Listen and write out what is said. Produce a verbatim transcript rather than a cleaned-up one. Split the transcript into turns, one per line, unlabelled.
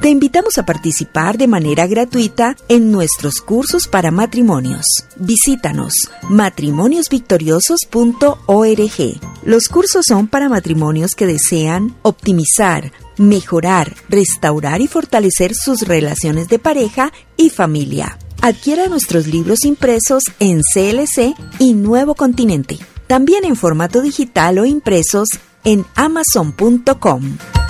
Te invitamos a participar de manera gratuita en nuestros cursos para matrimonios. Visítanos matrimonios victoriosos punto org. Los cursos son para matrimonios que desean optimizar, mejorar, restaurar y fortalecer sus relaciones de pareja y familia. Adquiera nuestros libros impresos en C L C y Nuevo Continente. También en formato digital o impresos en amazon punto com.